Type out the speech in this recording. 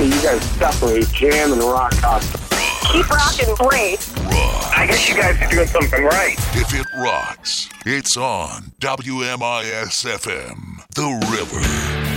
you guys definitely jam and rock out. Keep rocking, great. I guess you guys are doing something right. If it rocks, it's on WMIS FM, The River.